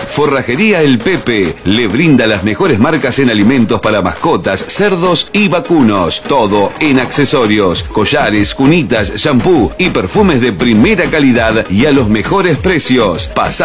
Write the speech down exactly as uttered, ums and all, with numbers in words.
Forrajería El Pepe le brinda las mejores marcas en alimentos para mascotas, cerdos y vacunos. Todo en accesorios, collares, cunitas, shampoo y perfumes de primera calidad y a los mejores precios. Pasá